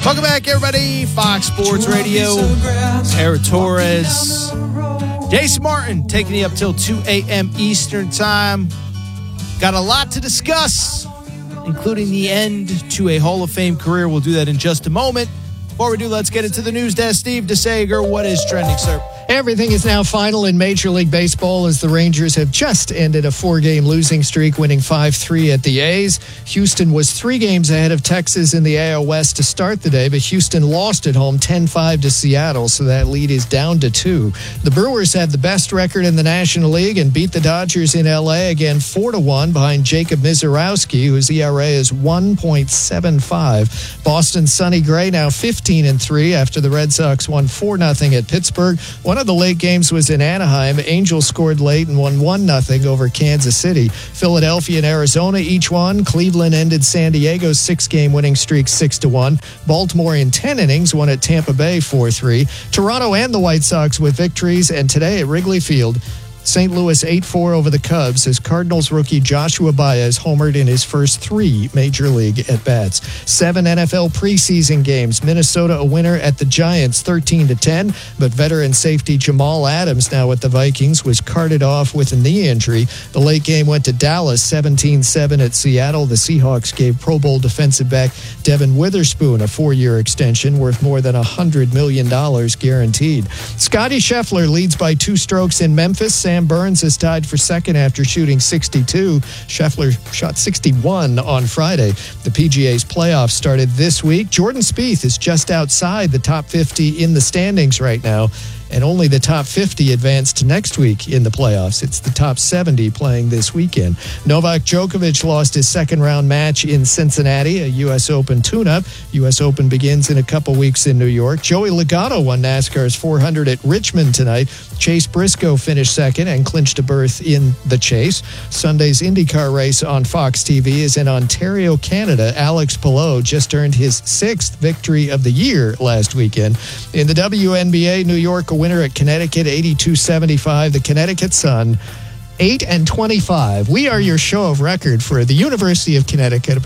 Welcome back, everybody. Fox Sports Radio. Eric Torres. Jason Martin taking you up till 2 a.m. Eastern Time. Got a lot to discuss, including the end to a Hall of Fame career. We'll do that in just a moment. Before we do, let's get into the news desk. Steve DeSager, what is trending, sir? Everything is now final in Major League Baseball as the Rangers have just ended a 4-game losing streak, winning 5-3 at the A's. Houston was 3 games ahead of Texas in the AL West to start the day, but Houston lost at home 10-5 to Seattle, so that lead is down to 2. The Brewers had the best record in the National League and beat the Dodgers in L.A. again 4-1 behind Jacob Misiorowski, whose ERA is 1.75. Boston's Sonny Gray now 15-3 after the Red Sox won 4-0 at Pittsburgh. One of the late games was in Anaheim. Angels scored late and won 1-0 over Kansas City. Philadelphia and Arizona each won. Cleveland ended San Diego's 6-game winning streak 6-1. Baltimore in 10 innings won at Tampa Bay 4-3. Toronto and the White Sox with victories. And today at Wrigley Field, St. Louis 8-4 over the Cubs as Cardinals rookie Joshua Baez homered in his first 3 Major League at-bats. 7 NFL preseason games. Minnesota a winner at the Giants 13-10, but veteran safety Jamal Adams, now with the Vikings, was carted off with a knee injury. The late game went to Dallas 17-7 at Seattle. The Seahawks gave Pro Bowl defensive back Devin Witherspoon a 4-year extension worth more than $100 million guaranteed. Scotty Scheffler leads by 2 strokes in Memphis. Sam Burns is tied for second after shooting 62. Scheffler shot 61 on Friday. The PGA's playoffs started this week. Jordan Spieth is just outside the top 50 in the standings right now, and only the top 50 advanced next week in the playoffs. It's the top 70 playing this weekend. Novak Djokovic lost his second-round match in Cincinnati, a U.S. Open tune-up. U.S. Open begins in a couple weeks in New York. Joey Logano won NASCAR's 400 at Richmond tonight. Chase Briscoe finished second and clinched a berth in the chase. Sunday's IndyCar race on Fox TV is in Ontario, Canada. Alex Palou just earned his 6th victory of the year last weekend. In the WNBA, New York a winner at Connecticut 82-75. The Connecticut Sun 8-25. We are your show of record for the University of Connecticut.